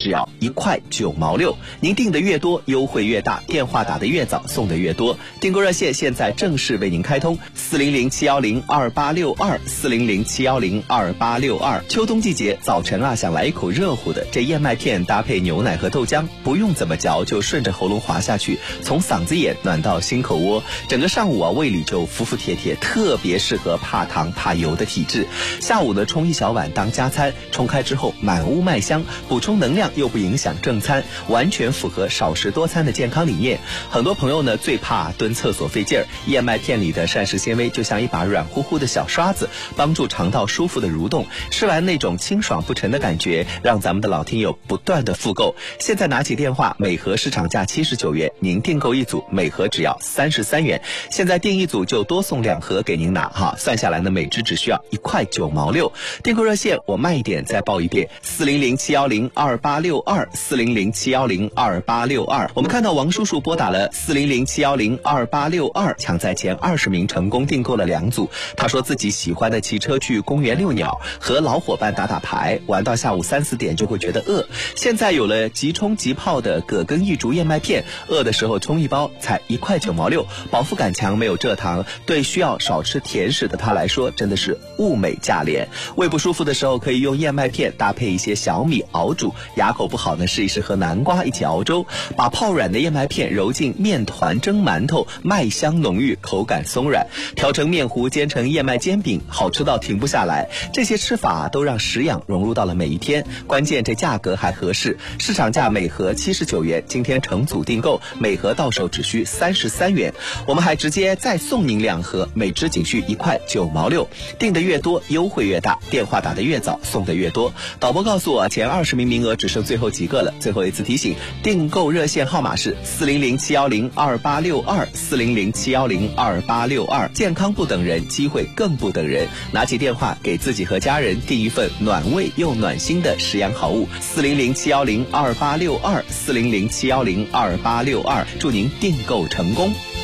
只要1块9毛6。您订的越多，优惠越大，电话打得越早，送的越多。订购热线现在正式为您开通，400-710-2862，400-710-2862。秋冬季节，早晨啊想来一口热乎的，这燕麦片搭配牛奶和豆浆，不用怎么嚼就顺着喉咙滑下去，从嗓子眼暖到心口窝，整个上午啊胃里就服服帖帖，特别适合怕糖怕油的体质。下午呢冲一小碗当加餐，冲开之后满屋麦香，补充能量又不影响正餐，完全符合少食多餐的健康理念。很多朋友呢最怕蹲厕所费劲儿，燕麦片里的膳食纤维就像一把软乎乎的小刷子，帮助肠道舒服的蠕动，吃完那种清爽不沉的感觉，让咱们的老听友不断的复购。现在拿起电话，每盒市场价79元，您订购一组，每盒只要33元。现在订一组就多送2盒给您拿哈，算下来呢，每支只需要1块9毛6。订购热线我慢一点再报一遍，400-710-2862，400-710-2862。我们看到王叔叔拨打了400-710-2862，抢在前20名，成功订购了2组。他说自己喜欢的骑车去公园遛鸟，和老伙伴打打牌，玩到下午3、4点就会觉得饿。现在有了即冲即泡的葛根玉竹燕麦片，饿的时候冲一包才1块9毛6，饱腹感强，没有蔗糖，对需要少吃甜食的他来说真的是物美价廉。胃不舒服的时候可以用燕麦片搭配一些小米熬煮，牙口不好呢试一试和南瓜一起熬粥，把泡软的燕麦片揉进面团蒸馒头，麦香浓郁，口感松软，调成面糊煎成燕麦煎饼，好吃到停不下来。这些吃法都让食养融入到了每一天，关键这价格还合适，市场价每盒79元，今天成组订购，每盒到手只需33元。我们还直接再送您2盒，每支仅需1块9毛6。订的越多，优惠越大，电话打得越早，送的越多。导播告诉我，前20名名额只剩最后几个了。最后一次提醒，订购热线号码是400-710-2862，400-710-2862。健康不等人，机会更不等人。拿起电话，给自己和家人订一份暖胃又暖心的食养好物。400-710-2862，400-710-2862。祝您订购成功。